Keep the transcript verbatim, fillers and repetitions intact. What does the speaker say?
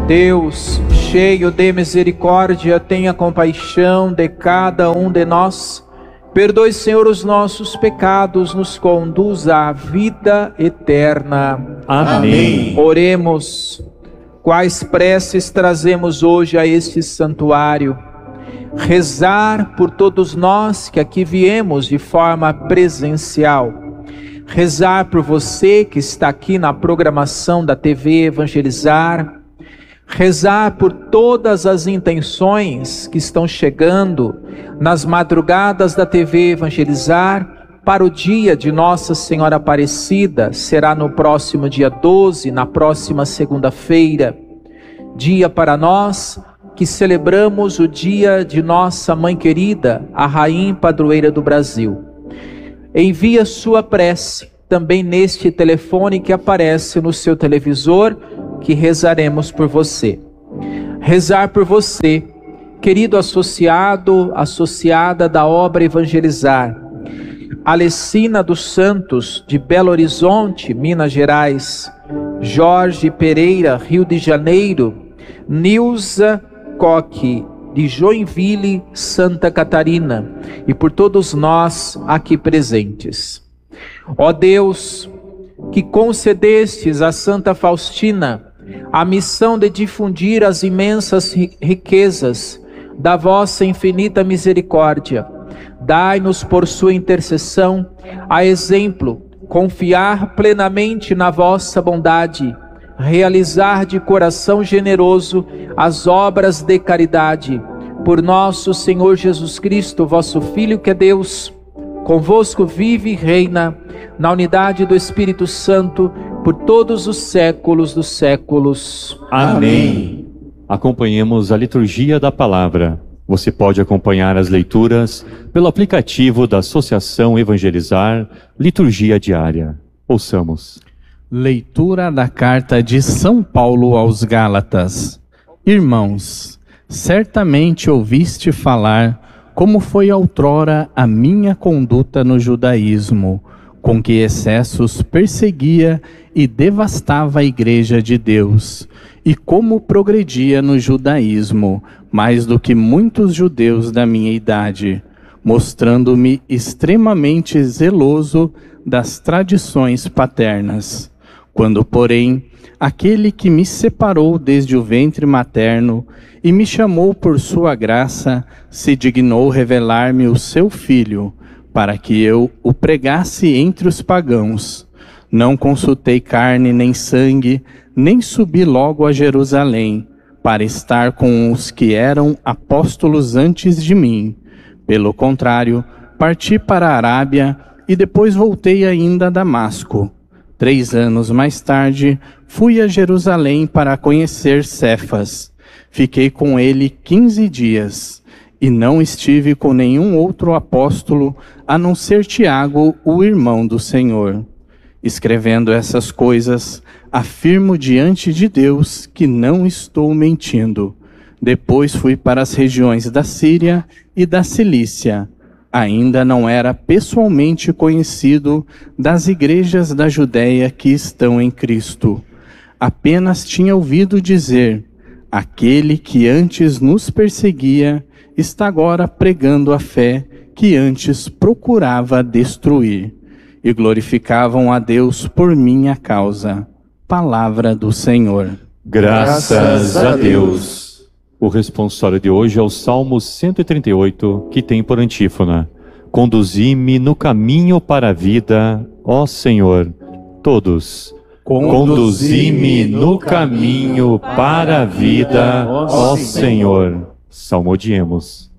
Deus, cheio de misericórdia, tenha compaixão de cada um de nós. Perdoe, Senhor, os nossos pecados, nos conduza à vida eterna. Amém. Oremos. Quais preces trazemos hoje a este santuário? Rezar por todos nós que aqui viemos de forma presencial. Rezar por você que está aqui na programação da T V Evangelizar. Rezar por todas as intenções que estão chegando nas madrugadas da T V Evangelizar para o dia de Nossa Senhora Aparecida. Será no próximo dia doze, na próxima segunda-feira. Dia para nós que celebramos o dia de nossa mãe querida, a Rainha Padroeira do Brasil. Envie sua prece também neste telefone que aparece no seu televisor, que rezaremos por você. Rezar por você, querido associado, associada da obra Evangelizar. Alecina dos Santos, de Belo Horizonte, Minas Gerais. Jorge Pereira, Rio de Janeiro. Nilza Coque, de Joinville, Santa Catarina. E por todos nós aqui presentes. Ó Deus, que concedestes a Santa Faustina a missão de difundir as imensas riquezas da vossa infinita misericórdia, dai-nos por sua intercessão, a exemplo, confiar plenamente na vossa bondade, realizar de coração generoso as obras de caridade, por nosso Senhor Jesus Cristo, vosso Filho, que é Deus, convosco vive e reina, na unidade do Espírito Santo, por todos os séculos dos séculos. Amém. Acompanhemos a liturgia da palavra. Você pode acompanhar as leituras pelo aplicativo da Associação Evangelizar, Liturgia Diária. Ouçamos. Leitura da carta de São Paulo aos Gálatas. Irmãos, certamente ouviste falar como foi outrora a minha conduta no judaísmo, com que excessos perseguia e devastava a igreja de Deus, e como progredia no judaísmo, mais do que muitos judeus da minha idade, mostrando-me extremamente zeloso das tradições paternas. Quando, porém, aquele que me separou desde o ventre materno e me chamou por sua graça, se dignou revelar-me o seu Filho, para que eu o pregasse entre os pagãos. Não consultei carne nem sangue, nem subi logo a Jerusalém, para estar com os que eram apóstolos antes de mim. Pelo contrário, parti para a Arábia e depois voltei ainda a Damasco. Três anos mais tarde, fui a Jerusalém para conhecer Cefas. Fiquei com ele quinze dias. E não estive com nenhum outro apóstolo, a não ser Tiago, o irmão do Senhor. Escrevendo essas coisas, afirmo diante de Deus que não estou mentindo. Depois fui para as regiões da Síria e da Cilícia. Ainda não era pessoalmente conhecido das igrejas da Judéia que estão em Cristo. Apenas tinha ouvido dizer, aquele que antes nos perseguia, está agora pregando a fé que antes procurava destruir. E glorificavam a Deus por minha causa. Palavra do Senhor. Graças a Deus. O responsório de hoje é o Salmo cento e trinta e oito, que tem por antífona: Conduzi-me no caminho para a vida, ó Senhor. Todos. Conduzi-me no caminho para a vida, ó Senhor. Salmodiemos.